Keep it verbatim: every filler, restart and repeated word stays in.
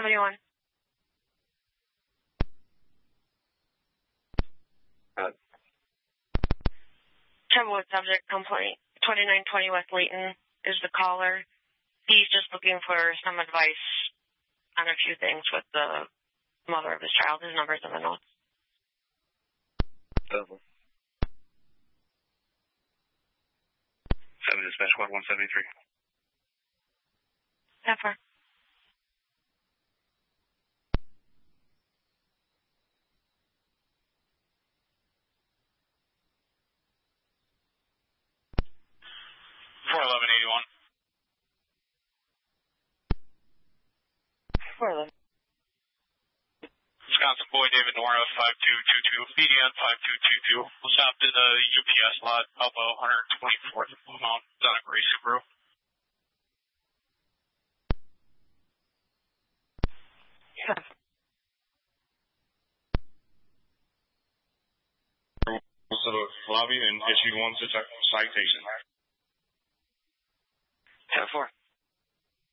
seventy-one. Uh, Trouble with subject complaint. twenty-nine twenty West Layton is the caller. He's just looking for some advice on a few things with the mother of his child. His number's in the notes. Double. Seven dispatch squad one seventy-three. That far. four eleven eighty-one. four eleven. Wisconsin boy David Nora five two two two. B D N five two two two. Stopped in the U P S lot, Alpha one twenty-fourth Mount. It's on a gray Subaru. Yeah. To the lobby and issue one citation. ten four.